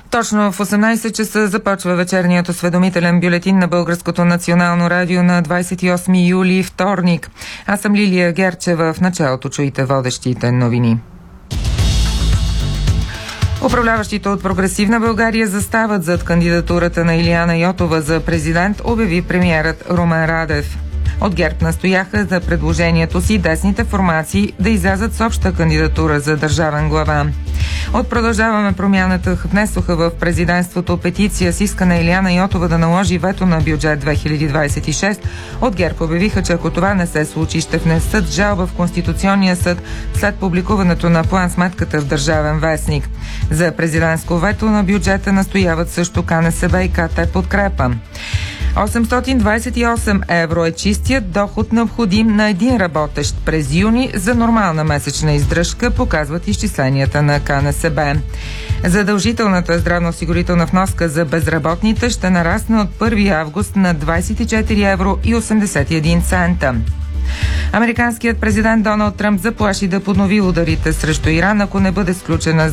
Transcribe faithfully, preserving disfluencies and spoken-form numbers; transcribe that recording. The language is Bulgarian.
Точно в осемнайсет часа започва вечерният осведомителен бюлетин на Българското национално радио на двайсет и осми юли, вторник. Аз съм Лилия Герчева. В началото чуйте водещите новини. Управляващите от Прогресивна България застават зад кандидатурата на Илияна Йотова за президент, обяви премиерът Румен Радев. От ГЕРБ настояха за предложението си десните формации да излязат с обща кандидатура за държавен глава. От Продължаваме промяната внесоха в президентството петиция с искане Илияна Йотова да наложи вето на бюджет две хиляди двайсет и шеста. От ГЕРБ обявиха, че ако това не се случи, ще внесат жалба в Конституционния съд след публикуването на план-сметката в Държавен вестник. За президентско вето на бюджета настояват също КНСБ и КТ Подкрепа. осемстотин двайсет и осем евро е чистият доход необходим на един работещ през юни за нормална месечна издръжка, показват изчисленията на КНСБ. Задължителната здравноосигурителна вноска за безработните ще нарасне от първи август на двайсет и четири евро и осемдесет и един цента. Американският президент Доналд Тръмп заплаши да поднови ударите срещу Иран, ако не бъде сключена